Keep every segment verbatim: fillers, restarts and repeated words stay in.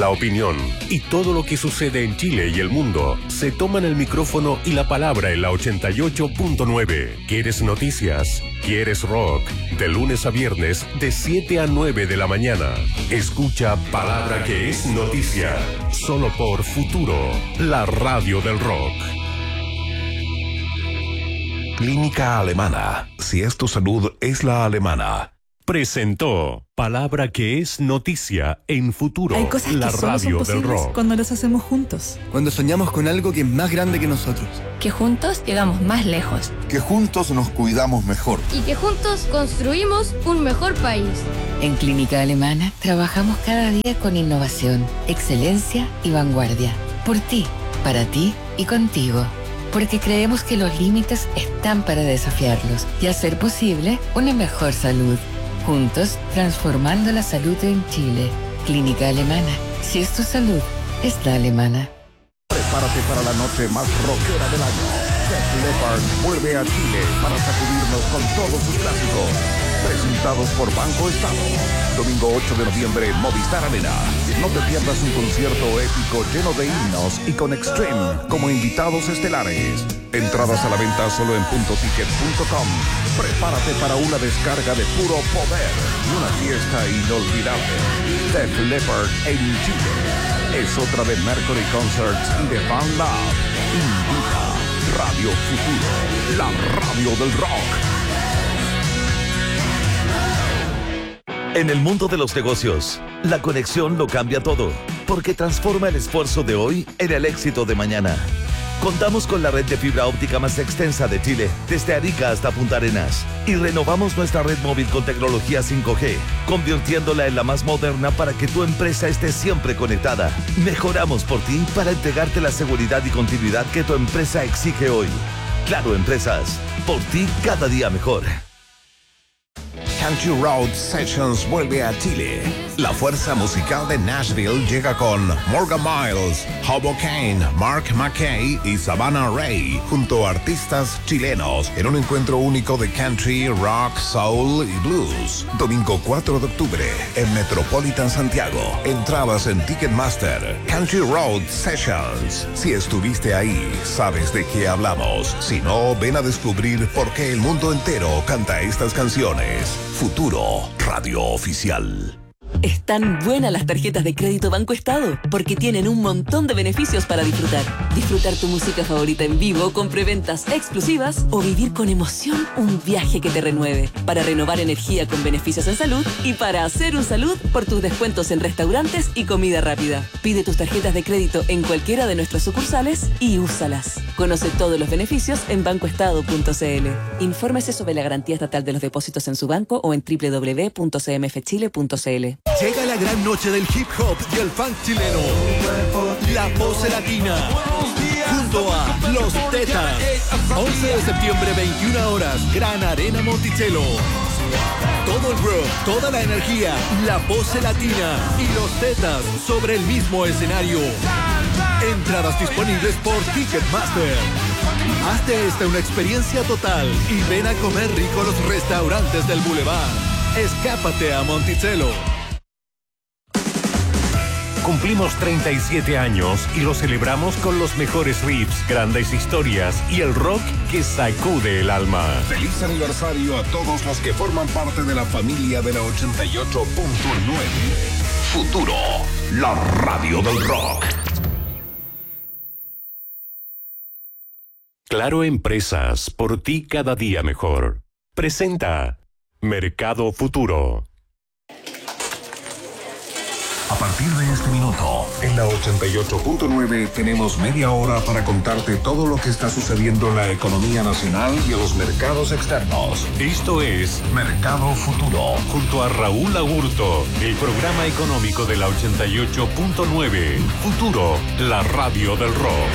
La opinión y todo lo que sucede en Chile y el mundo se toman el micrófono y la palabra en la ochenta y ocho punto nueve. ¿Quieres noticias? ¿Quieres rock? De lunes a viernes, de siete a nueve de la mañana. Escucha Palabra que es Noticia, solo por Futuro, la radio del rock. Clínica Alemana. Si es tu salud, es la alemana. Presentó Palabra que es Noticia en Futuro, Hay cosas la que solo son radio del posibles rock. cuando las hacemos juntos. Cuando soñamos con algo que es más grande que nosotros. Que juntos llegamos más lejos. Que juntos nos cuidamos mejor. Y que juntos construimos un mejor país. En Clínica Alemana trabajamos cada día con innovación, excelencia y vanguardia. Por ti, para ti y contigo. Porque creemos que los límites están para desafiarlos y hacer posible una mejor salud. Juntos, transformando la salud en Chile. Clínica Alemana. Si es tu salud, es la alemana. Prepárate para la noche más rockera del año. Def Leppard vuelve a Chile para sacudirnos con todos sus clásicos. Presentados por Banco Estado. Domingo ocho de noviembre, Movistar Arena. No te pierdas un concierto épico lleno de himnos y con Extreme como invitados estelares. Entradas a la venta solo en punto ticket punto com. Prepárate para una descarga de puro poder y una fiesta inolvidable. Def Leppard en Chile. Es otra de Mercury Concerts y de Fan Lab. Invita Radio Futuro, la radio del rock. En el mundo de los negocios, la conexión lo cambia todo, porque transforma el esfuerzo de hoy en el éxito de mañana. Contamos con la red de fibra óptica más extensa de Chile, desde Arica hasta Punta Arenas, y renovamos nuestra red móvil con tecnología cinco G, convirtiéndola en la más moderna para que tu empresa esté siempre conectada. Mejoramos por ti para entregarte la seguridad y continuidad que tu empresa exige hoy. Claro Empresas, por ti cada día mejor. Country Road Sessions vuelve a Chile. La fuerza musical de Nashville llega con Morgan Miles, Hobo Kane, Mark McKay y Savannah Ray, junto a artistas chilenos, en un encuentro único de country, rock, soul y blues. Domingo cuatro de octubre, en Metropolitan Santiago. Entradas en Ticketmaster. Country Road Sessions. Si estuviste ahí, sabes de qué hablamos. Si no, ven a descubrir por qué el mundo entero canta estas canciones. Futuro, radio oficial. Están buenas las tarjetas de crédito Banco Estado, porque tienen un montón de beneficios para disfrutar. Disfrutar tu música favorita en vivo con preventas exclusivas o vivir con emoción un viaje que te renueve. Para renovar energía con beneficios en salud y para hacer un salud por tus descuentos en restaurantes y comida rápida. Pide tus tarjetas de crédito en cualquiera de nuestras sucursales y úsalas. Conoce todos los beneficios en banco estado punto c l. Infórmese sobre la garantía estatal de los depósitos en su banco o en doble u doble u doble u punto c m f chile punto c l. Llega la gran noche del hip hop y el funk chileno. La Pose Latina. Junto a Los Tetas. once de septiembre, veintiuna horas. Gran Arena Monticello. Todo el rock, toda la energía. La Pose Latina y Los Tetas sobre el mismo escenario. Entradas disponibles por Ticketmaster. Hazte esta una experiencia total y ven a comer rico a los restaurantes del Boulevard. Escápate a Monticello. Cumplimos treinta y siete años y lo celebramos con los mejores riffs, grandes historias y el rock que sacude el alma. Feliz aniversario a todos los que forman parte de la familia de la ochenta y ocho punto nueve. Futuro, la radio del rock. Claro Empresas, por ti cada día mejor. Presenta Mercado Futuro. A partir de este minuto, en la ochenta y ocho punto nueve tenemos media hora para contarte todo lo que está sucediendo en la economía nacional y en los mercados externos. Esto es Mercado Futuro, junto a Raúl Agurto, el programa económico de la ochenta y ocho punto nueve. Futuro, la radio del rock.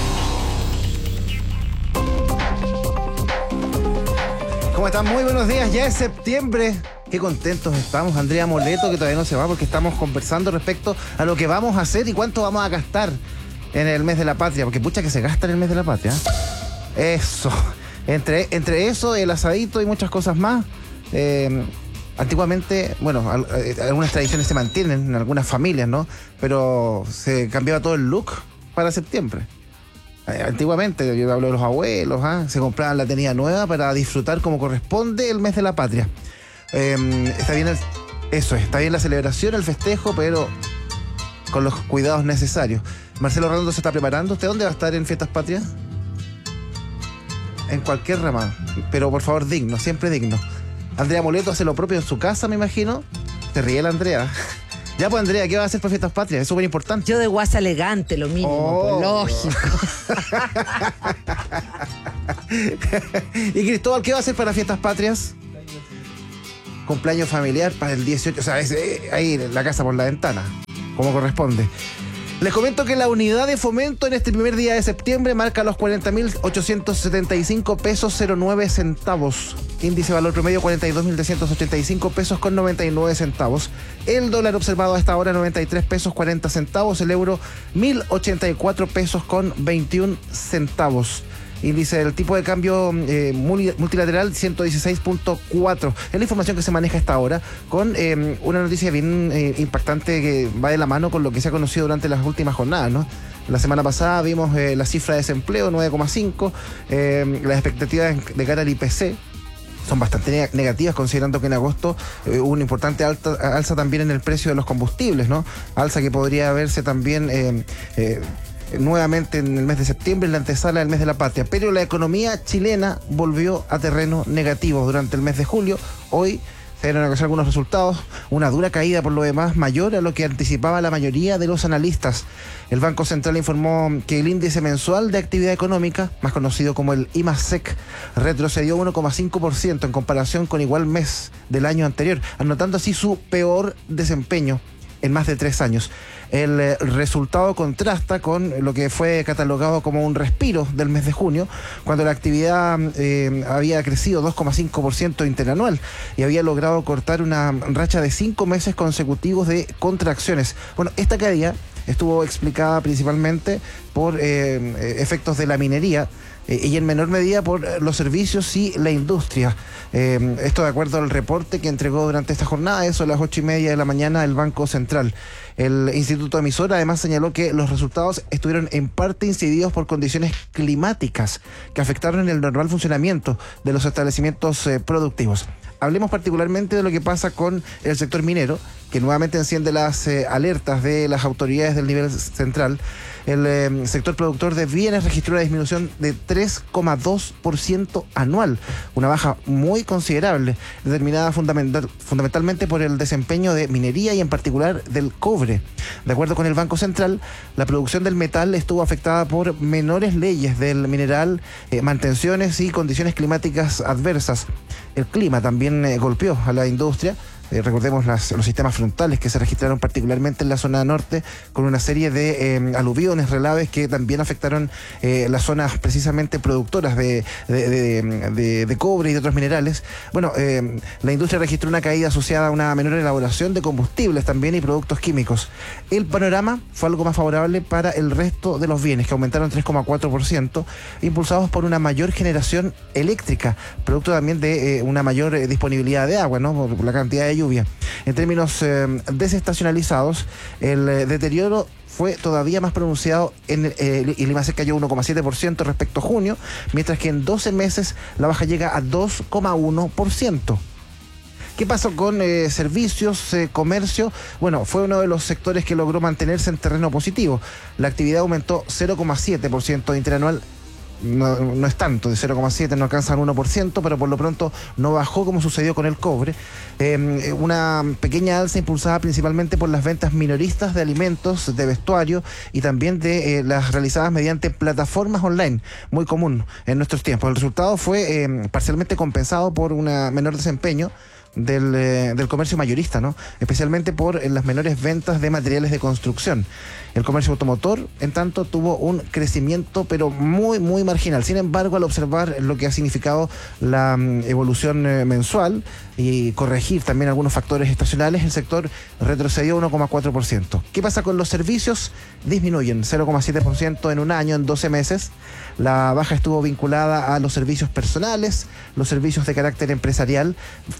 ¿Cómo están? Muy buenos días, ya es septiembre. Qué contentos estamos, Andrea Moleto, que todavía no se va porque estamos conversando respecto a lo que vamos a hacer y cuánto vamos a gastar en el mes de la patria, porque pucha que se gasta en el mes de la patria. Eso, entre, entre eso, el asadito y muchas cosas más, eh, antiguamente, bueno, al, eh, algunas tradiciones se mantienen en algunas familias, ¿no? Pero se cambiaba todo el look para septiembre. Eh, antiguamente, yo hablo de los abuelos, ¿ah? Se compraban la tenida nueva para disfrutar como corresponde el mes de la patria. Eh, está bien el, eso, está bien la celebración, el festejo, pero con los cuidados necesarios. Marcelo Redondo se está preparando. ¿Usted dónde va a estar en Fiestas Patrias? En cualquier rama, pero por favor digno, siempre digno. Andrea Moleto hace lo propio en su casa, me imagino. Se ríe la Andrea. Ya pues, Andrea, ¿qué va a hacer por Fiestas Patrias? Es súper importante. Yo de guasa elegante, lo mínimo, oh. pues, lógico. Y Cristóbal, ¿qué va a hacer para Fiestas Patrias? Cumpleaños familiar para el dieciocho, o sea, es, eh, ahí la casa por la ventana, como corresponde. Les comento que la unidad de fomento en este primer día de septiembre marca los cuarenta mil ochocientos setenta y cinco pesos cero nueve centavos. Índice de valor promedio cuarenta y dos mil trescientos ochenta y cinco pesos con noventa y nueve centavos. El dólar observado a esta hora noventa y tres pesos cuarenta centavos. El euro mil ochenta y cuatro pesos con veintiún centavos. Índice del tipo de cambio eh, multilateral ciento dieciséis punto cuatro. Es la información que se maneja a esta hora, con eh, una noticia bien eh, impactante que va de la mano con lo que se ha conocido durante las últimas jornadas, ¿no? La semana pasada vimos eh, la cifra de desempleo, nueve coma cinco, eh, las expectativas de cara al I P C son bastante negativas, considerando que en agosto eh, hubo una importante alta, alza también en el precio de los combustibles, ¿no? Alza que podría verse también eh, eh, nuevamente en el mes de septiembre, en la antesala del mes de la patria. Pero la economía chilena volvió a terreno negativo durante el mes de julio. Hoy se dieron a conocer algunos resultados, una dura caída por lo demás mayor a lo que anticipaba la mayoría de los analistas. El Banco Central informó que el índice mensual de actividad económica, más conocido como el IMASEC, retrocedió uno coma cinco por ciento en comparación con igual mes del año anterior, anotando así su peor desempeño en más de tres años. El eh, resultado contrasta con lo que fue catalogado como un respiro del mes de junio, cuando la actividad eh, había crecido dos coma cinco por ciento interanual y había logrado cortar una racha de cinco meses consecutivos de contracciones. Bueno, esta caída estuvo explicada principalmente por eh, efectos de la minería, Eh, y en menor medida por los servicios y la industria. Eh, esto de acuerdo al reporte que entregó durante esta jornada, eso a las ocho y media de la mañana, el Banco Central. El Instituto Emisor además señaló que los resultados estuvieron en parte incididos por condiciones climáticas que afectaron el normal funcionamiento de los establecimientos eh, productivos. Hablemos particularmente de lo que pasa con el sector minero, que nuevamente enciende las eh, alertas de las autoridades del nivel central. El eh, sector productor de bienes registró una disminución de tres coma dos por ciento anual, una baja muy considerable, determinada fundamental, fundamentalmente por el desempeño de minería y en particular del cobre. De acuerdo con el Banco Central, la producción del metal estuvo afectada por menores leyes del mineral, eh, mantenciones y condiciones climáticas adversas. El clima también eh, golpeó a la industria. Eh, recordemos las, los sistemas frontales que se registraron particularmente en la zona norte, con una serie de eh, aluviones, relaves que también afectaron eh, las zonas precisamente productoras de, de, de, de, de cobre y de otros minerales. Bueno, eh, la industria registró una caída asociada a una menor elaboración de combustibles también y productos químicos. El panorama fue algo más favorable para el resto de los bienes, que aumentaron tres coma cuatro por ciento, impulsados por una mayor generación eléctrica, producto también de eh, una mayor eh, disponibilidad de agua, ¿no? Por la cantidad de lluvia. En términos eh, desestacionalizados, el eh, deterioro fue todavía más pronunciado en eh, el IMASEC cayó uno coma siete por ciento respecto a junio, mientras que en doce meses la baja llega a dos coma uno por ciento. ¿Qué pasó con eh, servicios, eh, comercio? Bueno, fue uno de los sectores que logró mantenerse en terreno positivo. La actividad aumentó cero coma siete por ciento interanual. No, no es tanto, de cero coma siete, no alcanza el uno por ciento, pero por lo pronto no bajó como sucedió con el cobre. Eh, una pequeña alza impulsada principalmente por las ventas minoristas de alimentos, de vestuario y también de eh, las realizadas mediante plataformas online, muy común en nuestros tiempos. El resultado fue eh, parcialmente compensado por un menor desempeño Del, eh, del comercio mayorista, ¿no? Especialmente por eh, las menores ventas de materiales de construcción. El comercio automotor, en tanto, tuvo un crecimiento, pero muy, muy marginal. Sin embargo, al observar lo que ha significado la um, evolución eh, mensual y corregir también algunos factores estacionales, el sector retrocedió uno coma cuatro por ciento. ¿Qué pasa con los servicios? Disminuyen cero coma siete por ciento en un año, en doce meses. La baja estuvo vinculada a los servicios personales, los servicios de carácter empresarial, también el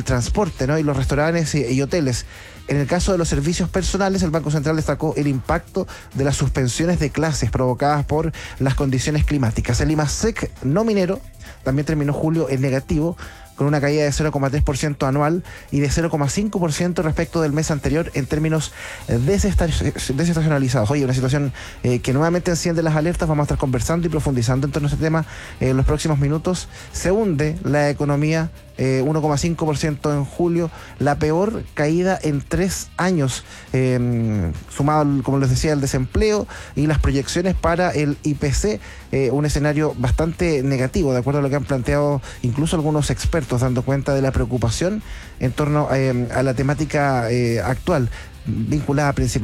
el transporte, ¿no? y los restaurantes y, y hoteles. En el caso de los servicios personales, el Banco Central destacó el impacto de las suspensiones de clases provocadas por las condiciones climáticas. El IMASEC no minero también terminó julio en negativo, con una caída de cero coma tres por ciento anual y de cero coma cinco por ciento respecto del mes anterior en términos desestacionalizados. Oye, una situación eh, que nuevamente enciende las alertas. Vamos a estar conversando y profundizando en torno a este tema eh, en los próximos minutos. Se hunde la economía eh, uno coma cinco por ciento en julio, la peor caída en tres años, eh, sumado, como les decía, el desempleo y las proyecciones para el I P C, eh, un escenario bastante negativo, de acuerdo a lo que han planteado incluso algunos expertos, dando cuenta de la preocupación en torno eh, a la temática eh, actual, vinculada principalmente